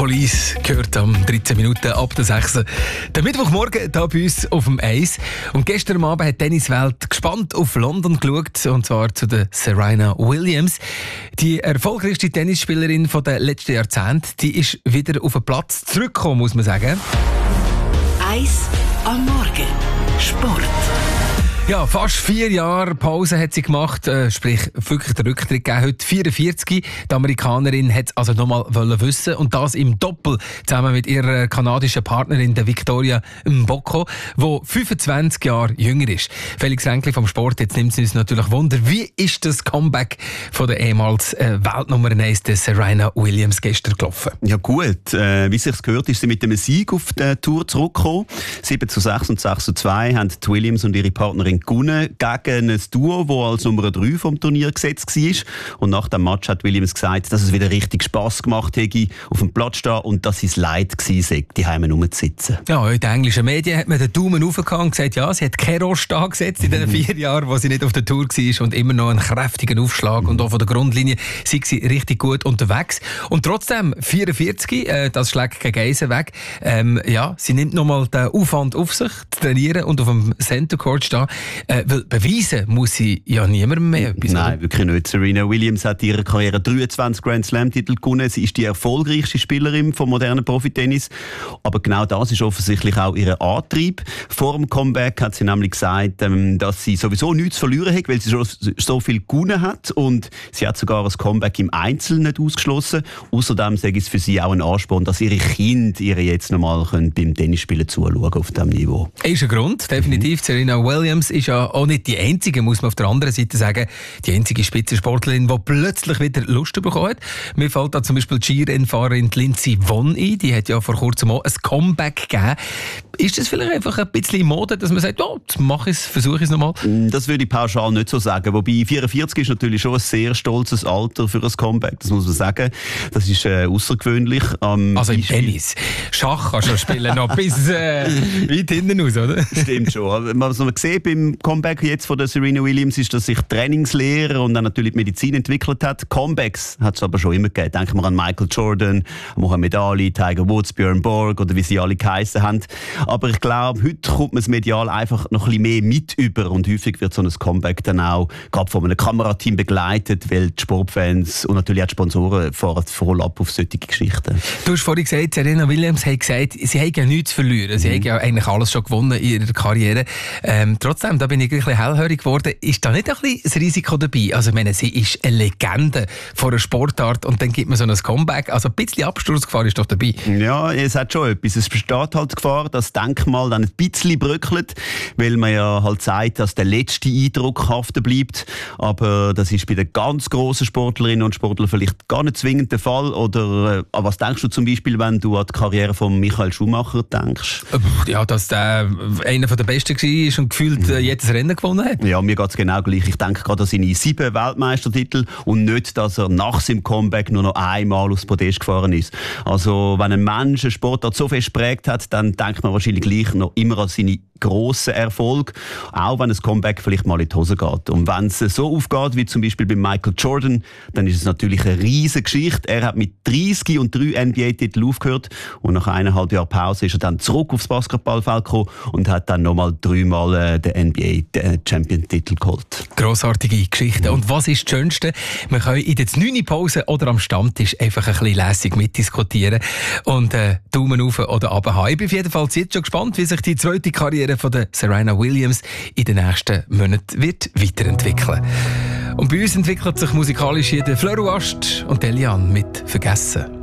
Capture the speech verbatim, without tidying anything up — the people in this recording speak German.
Police gehört am dreizehn Minuten ab der sechs. Der Mittwochmorgen hier bei uns auf dem Eis. Und gestern Abend hat die Tenniswelt gespannt auf London geschaut, und zwar zu der Serena Williams. Die erfolgreichste Tennisspielerin der letzten Jahrzehnte, die ist wieder auf den Platz zurückgekommen, muss man sagen. Eis am Morgen. Sport. Ja, fast vier Jahre Pause hat sie gemacht, äh, sprich wirklich den Rücktritt gegeben. Heute vierundvierzig. Die Amerikanerin hat es also nochmal wissen und das im Doppel zusammen mit ihrer kanadischen Partnerin, der Victoria Mboko, die fünfundzwanzig Jahre jünger ist. Felix Ränkli vom Sport, jetzt nimmt es uns natürlich Wunder, wie ist das Comeback von der ehemals äh, Weltnummer eins, der Serena Williams, gestern gelaufen? Ja gut, äh, wie sich's gehört, ist sie mit einem Sieg auf der Tour zurückgekommen. sieben zu sechs und sechs zu zwei haben die Williams und ihre Partnerin gewonnen gegen ein Duo, das als Nummer drei vom Turnier gesetzt war. Und nach dem Match hat Williams gesagt, dass es wieder richtig Spass gemacht hätte, auf dem Platz stehen und dass es leid gewesen sei, die Heime rumzusitzen. Ja, in den englischen Medien hat man den Daumen hochgehauen und gesagt, ja, sie hat keinen Rost angesetzt in den vier Jahren, wo sie nicht auf der Tour war und immer noch einen kräftigen Aufschlag. Mhm. Und auch von der Grundlinie sei sie richtig gut unterwegs. Und trotzdem, vierundvierzig, äh, das schlägt gegen Eisen weg. Ähm, ja, sie nimmt nochmal den Aufwand auf sich, zu trainieren und auf dem Center Court stehen. Äh, weil beweisen muss sie ja niemandem mehr etwas. Nein, wirklich nicht. Serena Williams hat in ihrer Karriere dreiundzwanzig Grand Slam-Titel gewonnen. Sie ist die erfolgreichste Spielerin vom modernen Profitennis. Aber genau das ist offensichtlich auch ihr Antrieb. Vor dem Comeback hat sie nämlich gesagt, ähm, dass sie sowieso nichts zu verlieren hat, weil sie schon so viel gewonnen hat. Und sie hat sogar ein Comeback im Einzel nicht ausgeschlossen. Außerdem sage ich es für sie auch ein Ansporn, dass ihre Kinder ihr jetzt nochmal beim Tennisspielen zuschauen auf diesem Niveau. Ist ein Grund, definitiv. Mhm. Serena Williams ist ja auch nicht die einzige, muss man auf der anderen Seite sagen, die einzige Spitzensportlerin, die plötzlich wieder Lust bekommen hat. Mir fällt da zum Beispiel die Skirennfahrerin Lindsey Vonn ein, die hat ja vor kurzem auch ein Comeback gegeben. Ist das vielleicht einfach ein bisschen Mode, dass man sagt, oh, jetzt mache ich es, versuche ich es nochmal? Das würde ich pauschal nicht so sagen. Wobei vierundvierzig ist natürlich schon ein sehr stolzes Alter für ein Comeback, das muss man sagen. Das ist äh, außergewöhnlich. Ähm, also im Tennis. Schach kannst du spielen noch bis äh, weit hinten raus, oder? Stimmt schon. Was man sieht beim Comeback jetzt von der Serena Williams ist, dass sich Trainingslehre und dann natürlich die Medizin entwickelt hat. Comebacks hat es aber schon immer gegeben. Denken wir an Michael Jordan, Muhammad Ali, Tiger Woods, Björn Borg oder wie sie alle geheissen haben. Aber ich glaube, heute kommt man es medial einfach noch ein bisschen mehr mit über und häufig wird so ein Comeback dann auch gerade von einem Kamerateam begleitet, weil die Sportfans und natürlich auch die Sponsoren fahren voll ab auf solche Geschichten. Du hast vorhin gesagt, Serena Williams hat gesagt, sie hat ja nichts zu verlieren. Sie mhm. hat ja eigentlich alles schon gewonnen in ihrer Karriere. Ähm, trotzdem, da bin ich ein bisschen hellhörig geworden. Ist da nicht ein bisschen das Risiko dabei? Also, ich meine, sie ist eine Legende von einer Sportart und dann gibt man so ein Comeback. Also, ein bisschen Absturzgefahr ist doch dabei. Ja, es hat schon etwas. Es besteht halt die Gefahr, dass das Denkmal dann ein bisschen bröckelt, weil man ja halt sagt, dass der letzte Eindruck haften bleibt. Aber das ist bei den ganz grossen Sportlerinnen und Sportlern vielleicht gar nicht zwingend der Fall. Oder äh, was denkst du zum Beispiel, wenn du an die Karriere von Michael Schumacher denkst? Ja, dass der einer der Besten war und gefühlt äh, jedes Rennen gewonnen hat. Ja, mir geht es genau gleich. Ich denke gerade an seine sieben Weltmeistertitel und nicht, dass er nach seinem Comeback nur noch einmal aufs Podest gefahren ist. Also, wenn ein Mensch einen Sportart so fest geprägt hat, dann denkt man wahrscheinlich gleich noch immer an seine grossen Erfolge, auch wenn ein Comeback vielleicht mal in die Hose geht. Und wenn es so aufgeht, wie zum Beispiel bei Michael Jordan, dann ist es natürlich eine riesige Geschichte. Er hat mit dreißig und drei N B A-Titeln aufgehört und nach eineinhalb Jahren Pause ist er dann zurück aufs Basketballfeld gekommen und hat dann nochmal dreimal äh, den N B A-Champion-Titel geholt. Grossartige Geschichte. Und was ist das Schönste? Man kann in der neunten Pause oder am Stammtisch einfach ein bisschen lässig mitdiskutieren und äh, Daumen rauf oder runter haben. Ich bin auf jeden Fall jetzt schon gespannt, wie sich die zweite Karriere von der Serena Williams in den nächsten Monaten wird weiterentwickeln. Und bei uns entwickelt sich musikalisch hier der Fleur Wast und Eliane mit «Vergessen».